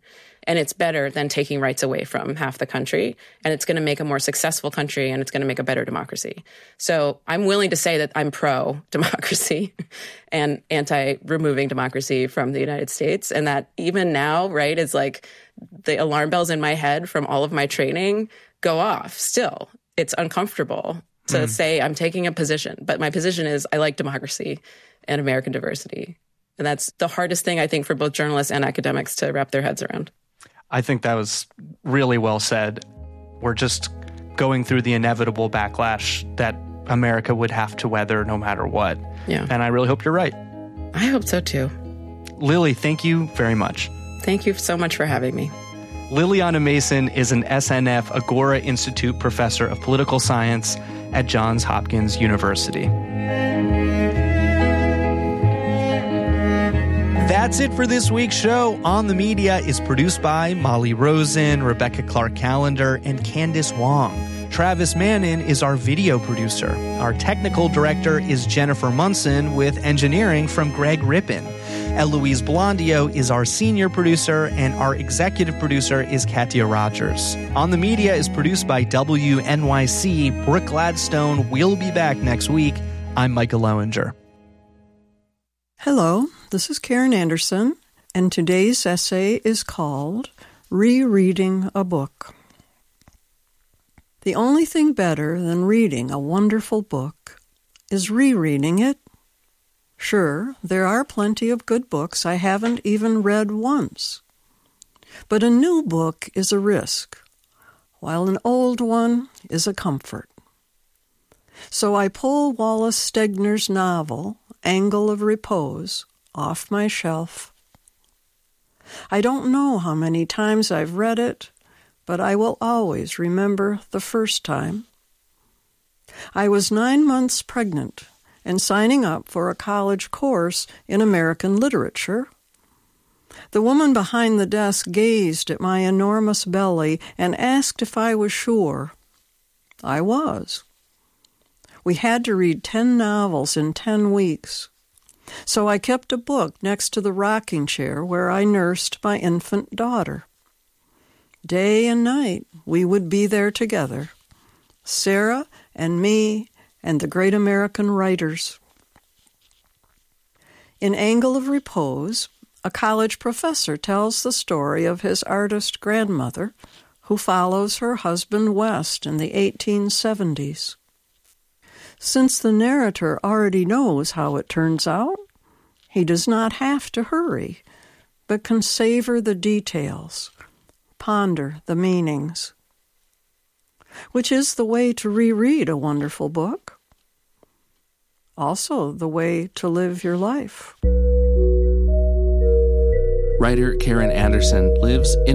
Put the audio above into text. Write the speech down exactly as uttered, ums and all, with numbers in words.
And it's better than taking rights away from half the country. And it's going to make a more successful country, and it's going to make a better democracy. So I'm willing to say that I'm pro-democracy and anti-removing democracy from the United States. And that even now, right, is like the alarm bells in my head from all of my training go off still. It's uncomfortable to mm. say I'm taking a position. But my position is I like democracy and American diversity. And that's the hardest thing, I think, for both journalists and academics to wrap their heads around. I think that was really well said. We're just going through the inevitable backlash that America would have to weather no matter what. Yeah. And I really hope you're right. I hope so, too. Lily, thank you very much. Thank you so much for having me. Liliana Mason is an S N F Agora Institute professor of political science at Johns Hopkins University. That's it for this week's show. On the Media is produced by Molly Rosen, Rebecca Clark-Callender, and Candace Wong. Travis Mannin is our video producer. Our technical director is Jennifer Munson, with engineering from Greg Rippin. Eloise Blondio is our senior producer, and our executive producer is Katya Rogers. On the Media is produced by W N Y C. Brooke Gladstone will be back next week. I'm Micah Lowinger. Hello, this is Karen Anderson, and today's essay is called Rereading a Book. The only thing better than reading a wonderful book is rereading it. Sure, there are plenty of good books I haven't even read once. But a new book is a risk, while an old one is a comfort. So I pull Wallace Stegner's novel, Angle of Repose, off my shelf. I don't know how many times I've read it, but I will always remember the first time. I was nine months pregnant and signing up for a college course in American literature. The woman behind the desk gazed at my enormous belly and asked if I was sure. I was. We had to read ten novels in ten weeks. So I kept a book next to the rocking chair where I nursed my infant daughter. Day and night, we would be there together, Sarah and me and the great American writers. In Angle of Repose, a college professor tells the story of his artist grandmother, who follows her husband west in the eighteen seventies. Since the narrator already knows how it turns out, he does not have to hurry, but can savor the details, ponder the meanings, which is the way to reread a wonderful book, also the way to live your life. Writer Karen Anderson lives in